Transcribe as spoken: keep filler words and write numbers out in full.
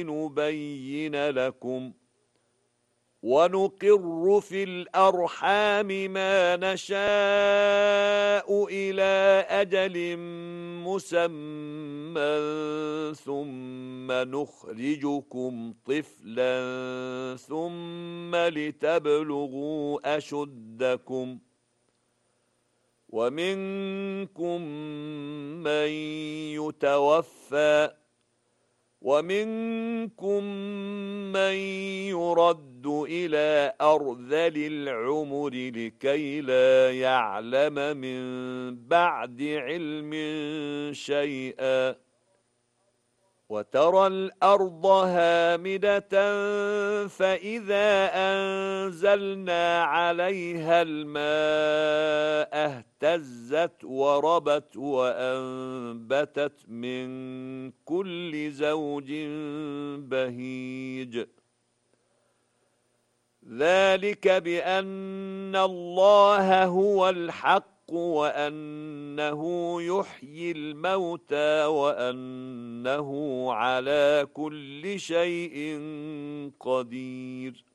نبين لكم ونقر في الأرحام ما نشاء إلى أجل مسمى ثم نخرجكم طفلا ثم لتبلغوا أشدكم ومنكم من يتوفى ومنكم من يرد إلى أرذل العمر لكي لا يعلم من بعد علم شيئا وترى الأرض هامدة فإذا أنزلنا عليها الماء اهتزت وربت وأنبتت من كل زوج بهيج ذلك بأن الله هو الحق وأنه يحيي الموتى وأنه على كل شيء قدير